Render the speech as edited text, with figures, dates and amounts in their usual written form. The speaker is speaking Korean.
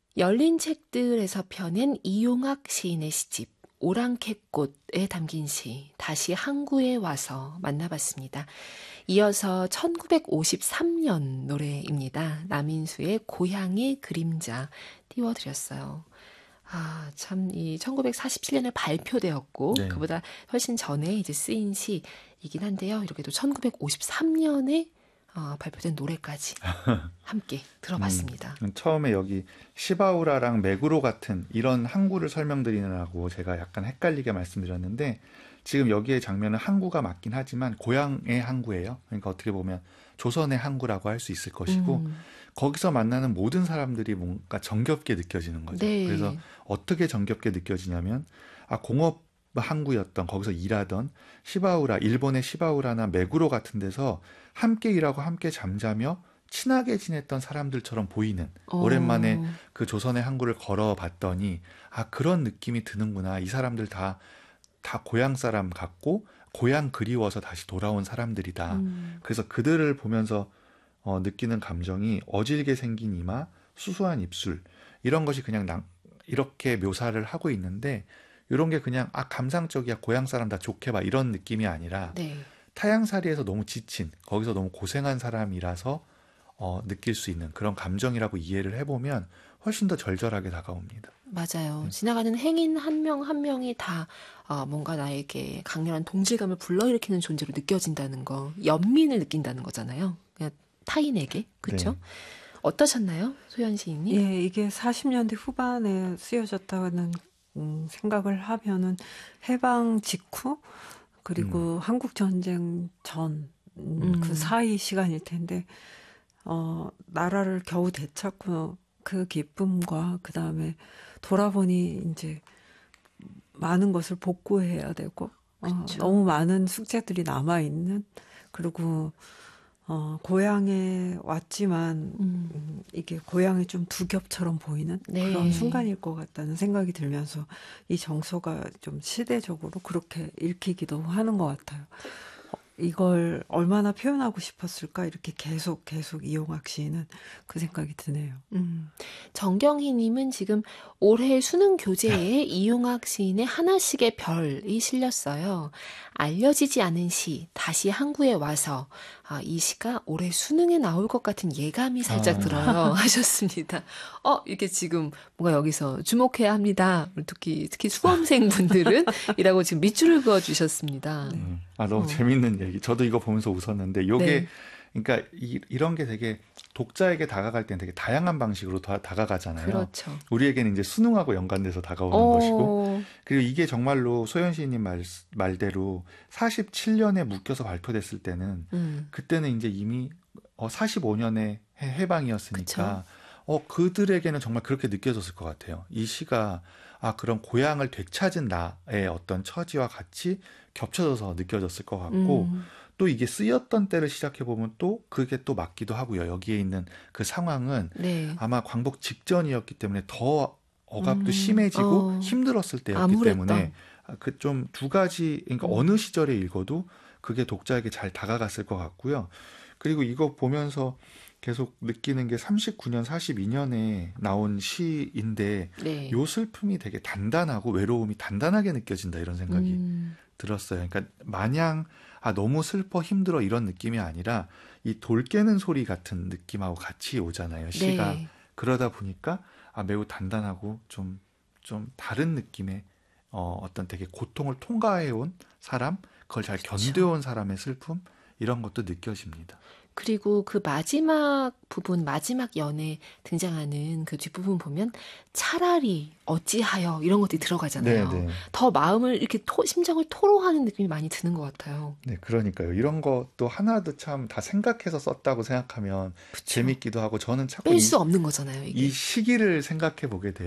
열린 책들에서 펴낸 이용학 시인의 시집 오랑캐꽃에 담긴 시 다시 항구에 와서 만나봤습니다. 이어서 1953년 노래입니다. 남인수의 고향의 그림자 띄워드렸어요. 아, 참, 이 1947년에 발표되었고, 네. 그보다 훨씬 전에 이제 쓰인 시이긴 한데요. 이렇게 또 1953년에 발표된 노래까지 함께 들어봤습니다. 처음에 여기 시바우라랑 메구로 같은 이런 항구를 설명드리느라고 제가 약간 헷갈리게 말씀드렸는데 지금 여기에 장면은 항구가 맞긴 하지만 고향의 항구예요. 그러니까 어떻게 보면 조선의 항구라고 할 수 있을 것이고 거기서 만나는 모든 사람들이 뭔가 정겹게 느껴지는 거죠. 네. 그래서 어떻게 정겹게 느껴지냐면 공업 항구였던 거기서 일하던 시바우라, 일본의 시바우라나 메구로 같은 데서 함께 일하고 함께 잠자며 친하게 지냈던 사람들처럼 보이는 오랜만에 그 조선의 항구를 걸어봤더니 그런 느낌이 드는구나. 이 사람들 다 고향 사람 같고 고향 그리워서 다시 돌아온 사람들이다. 그래서 그들을 보면서 느끼는 감정이 어질게 생긴 이마, 수수한 입술 이런 것이 그냥 이렇게 묘사를 하고 있는데 이런 게 그냥 감상적이야 고향 사람 다 좋게 봐 이런 느낌이 아니라 네. 타향살이에서 너무 지친 거기서 너무 고생한 사람이라서 느낄 수 있는 그런 감정이라고 이해를 해보면 훨씬 더 절절하게 다가옵니다. 맞아요. 지나가는 행인 한 명 한 명이 다 뭔가 나에게 강렬한 동질감을 불러일으키는 존재로 느껴진다는 거, 연민을 느낀다는 거잖아요. 그냥 타인에게, 그렇죠? 네. 어떠셨나요, 소연 시인님? 예, 이게 40년대 후반에 쓰여졌다는 생각을 하면은 해방 직후 그리고 한국 전쟁 전 그 사이 시간일 텐데 나라를 겨우 되찾고 그 기쁨과 그 다음에 돌아보니 이제 많은 것을 복구해야 되고 너무 많은 숙제들이 남아 있는 그리고 고향에 왔지만 이게 고향이 좀 두 겹처럼 보이는 네. 그런 순간일 것 같다는 생각이 들면서 이 정서가 좀 시대적으로 그렇게 읽히기도 하는 것 같아요. 이걸 얼마나 표현하고 싶었을까 이렇게 계속 이용학 시인은 그 생각이 드네요. 정경희님은 지금 올해 수능 교재에 이용학 시인의 하나씩의 별이 실렸어요. 알려지지 않은 시 다시 항구에 와서 이 시가 올해 수능에 나올 것 같은 예감이 살짝 들어요 하셨습니다. 이렇게 지금 뭔가 여기서 주목해야 합니다. 특히 수험생 분들은 이라고 지금 밑줄을 그어 주셨습니다. 너무 재밌는 얘기. 저도 이거 보면서 웃었는데 요게 네. 그러니까 이런 게 되게 독자에게 다다가갈 때는 되게 다양한 방식으로 다가가잖아요. 그렇죠. 우리에게는 이제 수능하고 연관돼서 다가오는 것이고 그리고 이게 정말로 소연 시인님 말대로 47년에 묶여서 발표됐을 때는 그때는 이제 이미 45년의 해방이었으니까 그들에게는 정말 그렇게 느껴졌을 것 같아요. 이 시가 그런 고향을 되찾은 나의 어떤 처지와 같이 겹쳐져서 느껴졌을 것 같고 또 이게 쓰였던 때를 시작해보면 또 그게 또 맞기도 하고요. 여기에 있는 그 상황은 네. 아마 광복 직전이었기 때문에 더 억압도 심해지고 힘들었을 때였기 암울했다. 때문에 그 좀 두 가지 그러니까 어느 시절에 읽어도 그게 독자에게 잘 다가갔을 것 같고요. 그리고 이거 보면서 계속 느끼는 게 39년, 42년에 나온 시인데 네. 요 슬픔이 되게 단단하고 외로움이 단단하게 느껴진다 이런 생각이 들었어요. 그러니까 마냥 너무 슬퍼 힘들어 이런 느낌이 아니라 이 돌 깨는 소리 같은 느낌하고 같이 오잖아요. 시가. 네. 그러다 보니까 매우 단단하고 좀 다른 느낌의 어떤 되게 고통을 통과해온 사람, 그걸 잘 견뎌온 사람의 슬픔 이런 것도 느껴집니다. 그리고 그 마지막 부분, 마지막 연에 등장하는 그 뒷부분 보면 차라리 어찌하여 이런 것들이 들어가잖아요. 네. 더 마음을 이렇게 심정을 토로하는 느낌이 많이 드는 것 같아요. 네, 그러니까요. 이런 것도 하나도 참 다 생각해서 썼다고 생각하면 그쵸. 재밌기도 하고 저는 자꾸 뺄 수 없는 거잖아요, 이게. 이 시기를 생각해 보게 돼요.